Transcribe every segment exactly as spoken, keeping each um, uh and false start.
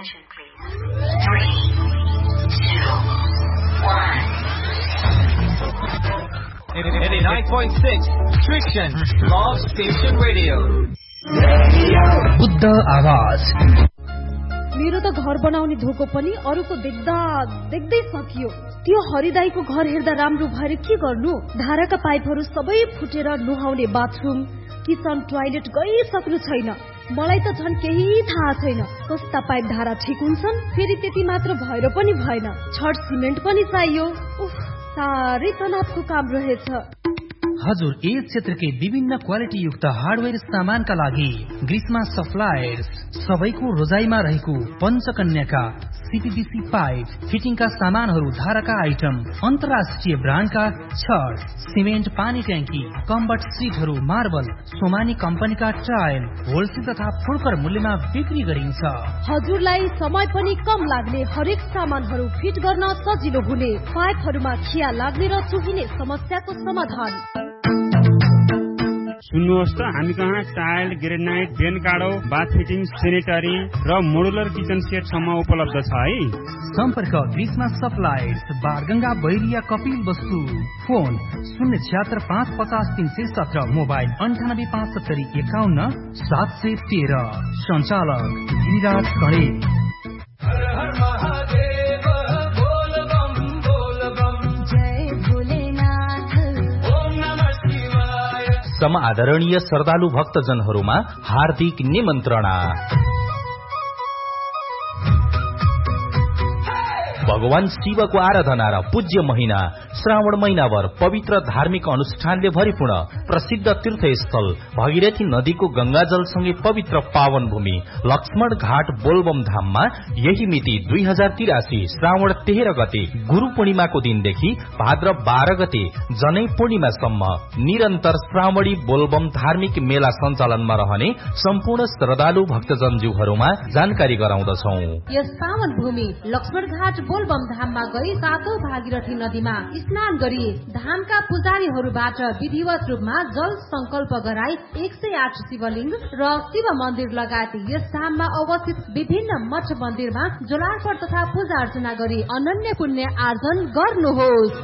Attention please. Three, two, one. eighty-nine point six Friction Love Station Radio. Buddha आवाज। मेरो त घर बनाउने धोको पनि अरूको देख्दा देख्दै सकियो। त्यो हरिदाईको घर हेर्दा राम्रो भएर के गर्नु? धाराका पाइपहरू सबै फुटेर नुहाउने बाथरुम किचन टोयलेट गइसक्नु छैन। मलाई त झन् केही थाहा छैन कस्ता पाइप धारा ठिक हुन्छन्। फेरि त्यति मात्र भएर पनि भएन, छड सिमेन्ट पनि चाहियो। उफ, साह्रै तनावको काम रहेछ। हजुर यस क्षेत्रकै विभिन्न क्वालिटी युक्त हार्डवेयर सामानका लागि ग्रीष्मा सप्लायर्स सबैको रोजाइमा रहेको पञ्चकन्याका सीपीवीसी पाइप फिटिङका सामानहरू, धाराका आइटम, अन्तर्राष्ट्रिय ब्रान्डका छड, सिमेन्ट, पानी ट्याङ्की, कम्बट सिटहरू, मार्बल, सोमानी कम्पनीका टाइल होलसेल तथा फुर्कर मूल्यमा बिक्री गरिन्छ। हजुरलाई समय पनि कम लाग्ने, हरेक सामानहरू फिट गर्न सजिलो हुने, पाइपहरूमा खिया लाग्ने र चुहिने समस्याको समाधान। सुन्नुहोस् त, हामी कहाँ टाइल, ग्रेनाइट, बेन काडो, बाथ फिटिङ, सेनेटरी र मोडुलर किचन सेट सम्म उपलब्ध छ है। सम्पर्क ग्रीष्मा सप्लायर्स, बारगंगा, बैरिया, कपिल वस्तु। फोन शून्य छिहत्तर पाँच पचास तीन सय सत्र, मोबाइल अन्ठानब्बे पाँच सत्तरी एकाउन्न सात सय तेह्र। सञ्चालक गिरिराज खडे। सम आदरणीय श्रद्धालु भक्तजनहरूमा हार्दिक निमन्त्रणा। भगवान शिवको आराधना र पूज्य महिना श्रावण महिनाभर पवित्र धार्मिक अनुष्ठानले भरिपूर्ण प्रसिद्ध तीर्थस्थल भगीरथी नदीको गंगाजलसँगै पवित्र पावन भूमि लक्ष्मण घाट बोलबम धाममा यही मिति दुई हजार तिरासी श्रावण तेह्र गते गुरु पूर्णिमाको दिनदेखि भाद्र बाह्र गते जनै पूर्णिमासम्म निरन्तर श्रावणी बोलबम धार्मिक मेला सञ्चालनमा रहने सम्पूर्ण श्रद्धालु भक्तजनज्यूहरूमा जानकारी गराउँदछौ। यस पावन भूमि लक्ष्मण घाट बोलबम धाममा गई सातौं भागीरथी नदीमा स्नान गरी धामका पुजारीहरूबाट विधिवत रूपमा जल संकल्प गराई एक सय आठ शिवलिंग र शिव मन्दिर लगायत यस धाममा अवस्थित विभिन्न मठ मन्दिरमा जलार्पण तथा पूजा अर्चना गरी अनन्य पुण्य आर्जन गर्नुहोस्।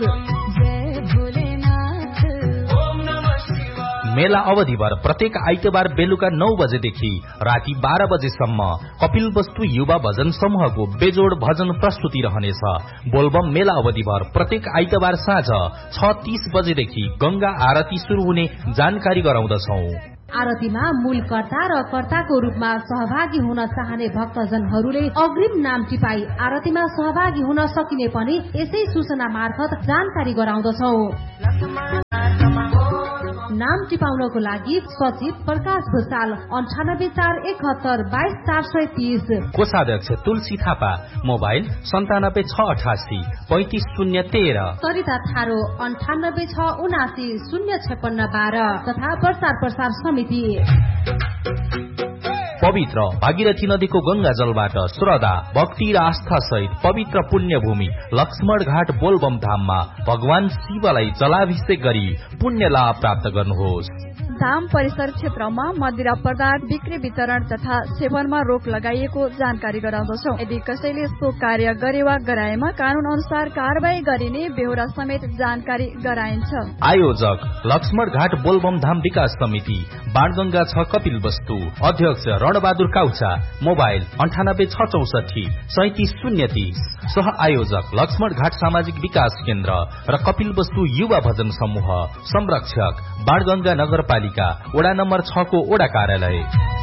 मेला अवधिभर प्रत्येक आइतबार बेलुका नौ बजेदेखि राति बाह्र बजेसम्म कपिल वस्तु युवा भजन समूहको बेजोड भजन प्रस्तुति रहनेछ। बोलबम मेला अवधिभर प्रत्येक आइतबार साँझ छ तीस बजेदेखि गंगा आरती शुरू हुने जानकारी गराउँदछौ। आरतीमा मूल कर्ता र कर्ताको रूपमा सहभागी हुन चाहने भक्तजनहरूले अग्रिम नाम टिपाई आरतीमा सहभागी हुन सकिने पनि यसै सूचना मार्फत जानकारी गराउँदछौ। नाम टिपाउनको लागि सचिव प्रकाश भूषाल अन्ठानब्बे चार एकहत्तर बाइस चार सय तीस, कोषाध्यक्ष तुलसी थापा, मोबाइल सन्तानब्बे छ अठासी पैंतिस शून्य तेह्र, सरिता थारो अन्ठानब्बे छ उनासी शून्य छप्पन्न बाह्र तथा प्रचार प्रसार समिति। पवित्र भागीरथी नदीको गंगा जलबाट श्रद्धा भक्ति र आस्था सहित पवित्र पुण्य भूमि लक्ष्मण घाट बोलबम धाममा भगवान शिवलाई जलाभिषेक गरी पुण्य लाभ प्राप्त गर्नुहोस्। धाम परिसर क्षेत्रमा मदिरा पदार्थ बिक्री वितरण तथा सेवनमा रोक लगाइएको जानकारी गराउँदछौ। यदि कसैले सो कार्य गरे वा गराएमा कानून अनुसार कारवाही गरिने बेहोरा समेत जानकारी गराइन्छ। आयोजक लक्ष्मण घाट बोलबम धाम विकास समिति, बाणगंगा छ कपिल वस्तु। अध्यक्ष रणबहादुर काउचा, मोबाइल अन्ठानब्बे छ चौसठी सैतिस शून्य तीस। सह आयोजक लक्ष्मण घाट सामाजिक विकास केन्द्र र कपिल वस्तु युवा भजन समूह। संरक्षक बाणगंगा नगरपालिका वडा नम्बर छ को वडा कार्यालय।